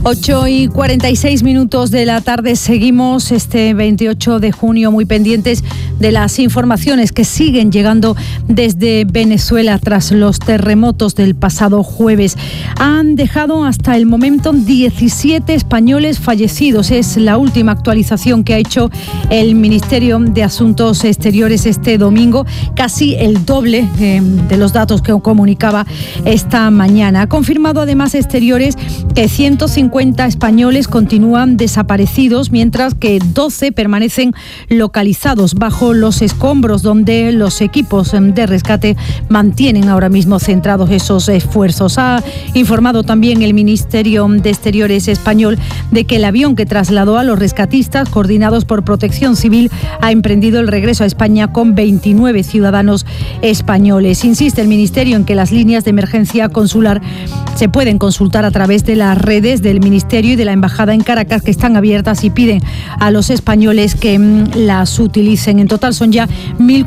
8:46 de la tarde. Seguimos este 28 de junio muy pendientes de las informaciones que siguen llegando desde Venezuela tras los terremotos del pasado jueves. Han dejado hasta el momento 17 españoles fallecidos. Es la última actualización que ha hecho el Ministerio de Asuntos Exteriores este domingo, casi el doble de los datos que comunicaba esta mañana. Ha confirmado además Exteriores que 150 españoles continúan desaparecidos, mientras que 12 permanecen localizados bajo los escombros, donde los equipos de rescate mantienen ahora mismo centrados esos esfuerzos. Ha informado también el Ministerio de Exteriores español de que el avión que trasladó a los rescatistas, coordinados por Protección Civil, ha emprendido el regreso a España con 29 ciudadanos españoles. Insiste el Ministerio en que las líneas de emergencia consular se pueden consultar a través de las redes del Ministerio y de la Embajada en Caracas, que están abiertas, y piden a los españoles que las utilicen. En total son ya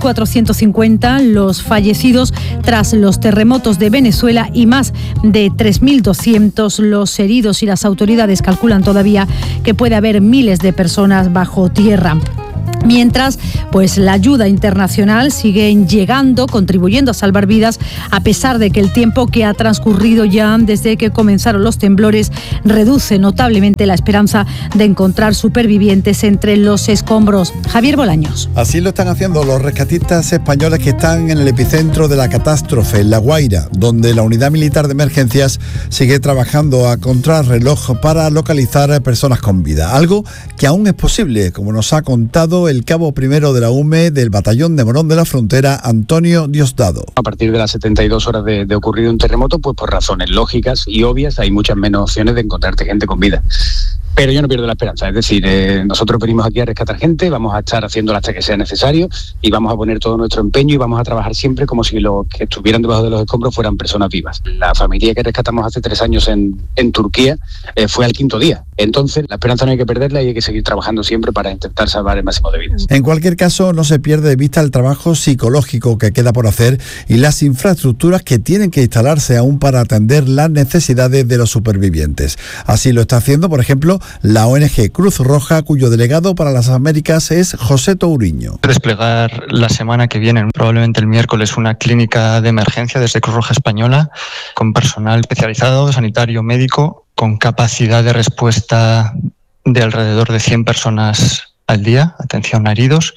1.450 los fallecidos tras los terremotos de Venezuela y más de 3.200 los heridos, y las autoridades calculan todavía que puede haber miles de personas bajo tierra. Mientras, pues la ayuda internacional sigue llegando, contribuyendo a salvar vidas, a pesar de que el tiempo que ha transcurrido ya desde que comenzaron los temblores reduce notablemente la esperanza de encontrar supervivientes entre los escombros. Javier Bolaños. Así lo están haciendo los rescatistas españoles que están en el epicentro de la catástrofe, en La Guaira, donde la Unidad Militar de Emergencias sigue trabajando a contrarreloj para localizar a personas con vida. Algo que aún es posible, como nos ha contado el cabo primero de la UME del Batallón de Morón de la Frontera, Antonio Diosdado. A partir de las 72 horas de ocurrido un terremoto, pues por razones lógicas y obvias hay muchas menos opciones de encontrarte gente con vida. Pero yo no pierdo la esperanza, es decir, nosotros venimos aquí a rescatar gente, vamos a estar haciéndolo hasta que sea necesario y vamos a poner todo nuestro empeño y vamos a trabajar siempre como si los que estuvieran debajo de los escombros fueran personas vivas. La familia que rescatamos hace 3 años en Turquía fue al 5.º día. Entonces, la esperanza no hay que perderla y hay que seguir trabajando siempre para intentar salvar el máximo de vidas. En cualquier caso, no se pierde de vista el trabajo psicológico que queda por hacer y las infraestructuras que tienen que instalarse aún para atender las necesidades de los supervivientes. Así lo está haciendo, por ejemplo, la ONG Cruz Roja, cuyo delegado para las Américas es José Touriño. Desplegar la semana que viene, probablemente el miércoles, una clínica de emergencia desde Cruz Roja Española con personal especializado, sanitario, médico, con capacidad de respuesta de alrededor de 100 personas al día, atención a heridos.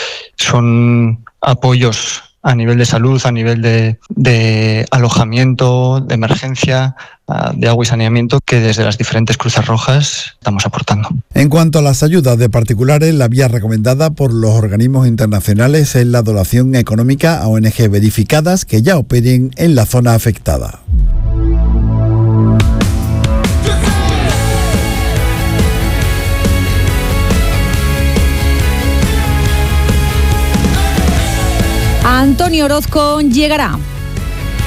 Son apoyos a nivel de salud, a nivel de alojamiento, de emergencia, de agua y saneamiento, que desde las diferentes Cruces Rojas estamos aportando. En cuanto a las ayudas de particulares, la vía recomendada por los organismos internacionales es la donación económica a ONG verificadas que ya operen en la zona afectada. Antonio Orozco llegará.